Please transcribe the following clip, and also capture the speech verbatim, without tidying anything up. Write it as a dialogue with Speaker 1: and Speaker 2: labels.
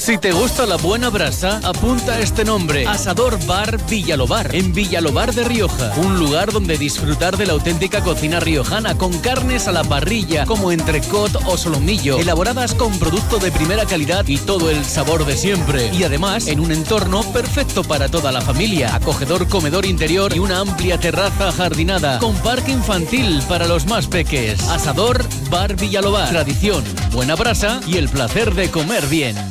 Speaker 1: Si te gusta la buena brasa, apunta este nombre: Asador Bar Villalobar, en Villalobar de Rioja. Un lugar donde disfrutar de la auténtica cocina riojana, con carnes a la parrilla, como entrecot o solomillo, elaboradas con producto de primera calidad y todo el sabor de siempre. Y además, en un entorno perfecto para toda la familia. Acogedor comedor interior y una amplia terraza ajardinada, con parque infantil para los más peques. Asador Bar Villalobar. Tradición, buena brasa y el placer de comer bien.